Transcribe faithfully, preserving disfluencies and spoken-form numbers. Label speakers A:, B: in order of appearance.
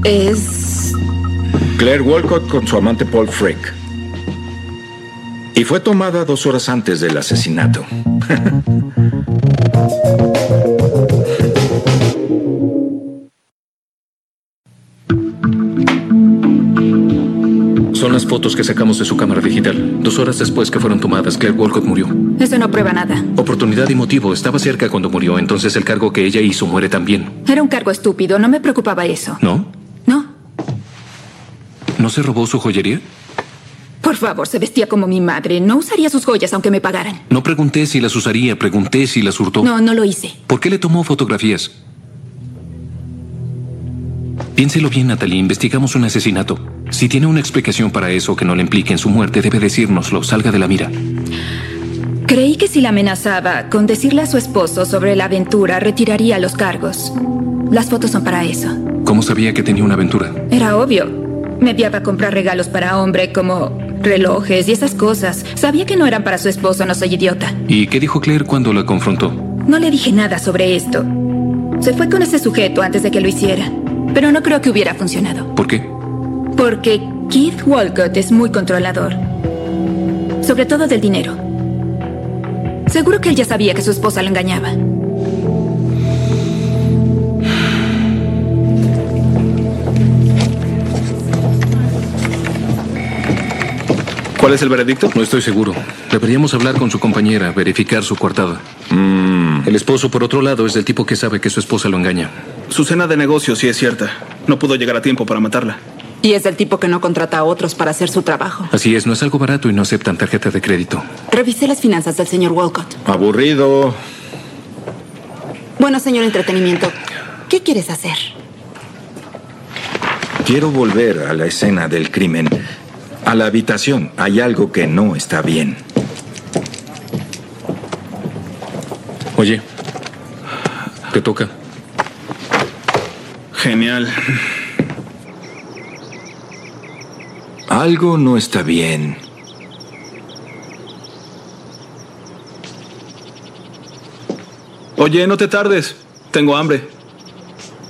A: Es...
B: Claire Walcott con su amante Paul Frick. Y fue tomada dos horas antes del asesinato.
C: Son las fotos que sacamos de su cámara digital. Dos horas después que fueron tomadas, Claire Walcott murió.
A: Eso no prueba nada.
C: Oportunidad y motivo. Estaba cerca cuando murió, entonces el cargo que ella hizo muere también.
A: Era un cargo estúpido, no me preocupaba eso.
C: ¿No?
A: No.
C: ¿No se robó su joyería?
A: Por favor, se vestía como mi madre. No usaría sus joyas aunque me pagaran.
C: No pregunté si las usaría, pregunté si las hurtó.
A: No, no lo hice.
C: ¿Por qué le tomó fotografías? Piénselo bien, Natalie. Investigamos un asesinato. Si tiene una explicación para eso que no le implique en su muerte, debe decírnoslo. Salga de la mira.
A: Creí que si la amenazaba con decirle a su esposo sobre la aventura, retiraría los cargos. Las fotos son para eso.
C: ¿Cómo sabía que tenía una aventura?
A: Era obvio. Me enviaba a comprar regalos para hombre como relojes y esas cosas. Sabía que no eran para su esposo, no soy idiota.
C: ¿Y qué dijo Claire cuando la confrontó?
A: No le dije nada sobre esto. Se fue con ese sujeto antes de que lo hiciera. Pero no creo que hubiera funcionado.
C: ¿Por qué?
A: Porque Keith Walcott es muy controlador. Sobre todo del dinero. Seguro que él ya sabía que su esposa lo engañaba.
D: ¿Cuál es el veredicto?
C: No estoy seguro. Deberíamos hablar con su compañera, verificar su coartada.
B: Mm.
C: El esposo, por otro lado, es del tipo que sabe que su esposa lo engaña.
D: Su cena de negocios sí es cierta. No pudo llegar a tiempo para matarla.
E: Y es del tipo que no contrata a otros para hacer su trabajo.
C: Así es, no es algo barato y no aceptan tarjeta de crédito.
E: Revisé las finanzas del señor Walcott.
B: Aburrido.
E: Bueno, señor entretenimiento, ¿qué quieres hacer?
B: Quiero volver a la escena del crimen. A la habitación. Hay algo que no está bien.
C: Oye, te toca.
D: Genial.
B: Algo no está bien.
D: Oye, no te tardes. Tengo hambre.